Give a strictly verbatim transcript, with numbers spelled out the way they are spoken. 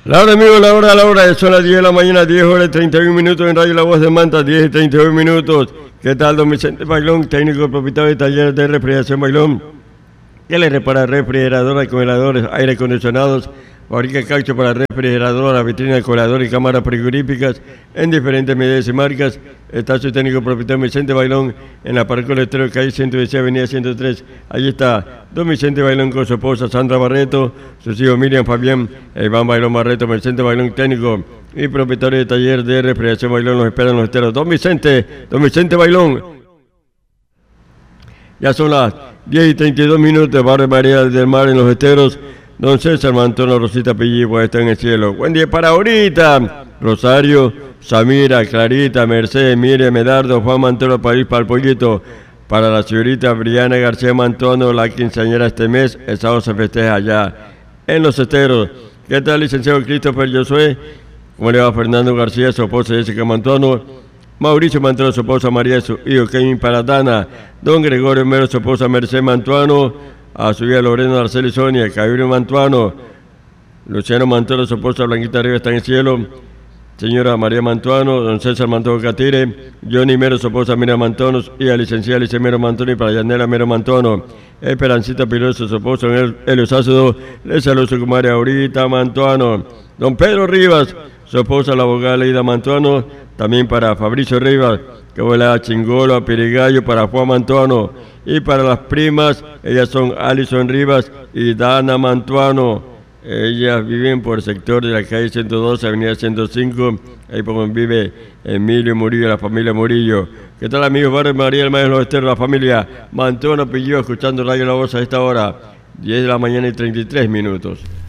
La hora, amigo, la hora, la hora, son las diez de la mañana, diez horas y treinta y un minutos en Radio La Voz de Manta, diez y treinta y un minutos. ¿Qué tal, don Vicente Bailón, técnico propietario de talleres de refrigeración Bailón? ¿Qué le repara? Refrigeradoras, congeladores, aire acondicionados, fabrica caucho para refrigeradoras, vitrinas, congeladores y cámaras frigoríficas en diferentes medidas y marcas. Está su técnico propietario Vicente Bailón en la Parque Estero, calle ciento dieciséis, avenida ciento tres. Allí está don Vicente Bailón con su esposa Sandra Barreto, sus hijos Miriam, Fabián, e Iván Bailón Barreto. Vicente Bailón, técnico y propietario de taller de refrigeración Bailón, los esperan los esteros. Don Vicente, don Vicente Bailón. Ya son las diez y treinta y dos minutos, Barrio María del Mar en los esteros. Don César Mantono, Rosita Pillipo, está en el cielo. Buen día para ahorita. Rosario, Samira, Clarita, Mercedes, Miriam, Medardo, Juan Mantono, París, para el pollito. Para la señorita Briana García Mantono, la quinceañera este mes. El sábado se festeja allá en los esteros. ¿Qué tal, licenciado Christopher Josué? ¿Cómo le va Fernando García, su esposa Jessica Mantono? Mauricio Mantono, su esposa María, su hijo Kevin Paradana. Don Gregorio Mero, su esposa Mercedes Mantuano. A su hija Lorena Arceli Sonia, Cabrino Mantuano, Luciano Mantuano, su esposa Blanquita Rivas está en el cielo, señora María Mantuano, don César Mantuano Catire, Johnny Mero, su esposa Mira Mantuano, y a licenciada Alicia Mero Mantuano y para Yanela Mero Mantuano, Esperancita Piloso, su esposo Helio Sácido, le saludo su comadre Aurita Mantuano, don Pedro Rivas, su esposa la abogada Leida Mantuano, también para Fabricio Rivas, que vuela a Chingolo, a Pirigallo, para Juan Mantuano. Y para las primas, ellas son Alison Rivas y Dana Mantuano. Ellas viven por el sector de la calle ciento doce, avenida ciento cinco. Ahí por donde vive Emilio Murillo, la familia Murillo. ¿Qué tal, amigos? Barrio María del Mar de los Esteros, la familia Mantuano Pillo, escuchando Radio La Voz a esta hora, diez de la mañana y treinta y tres minutos.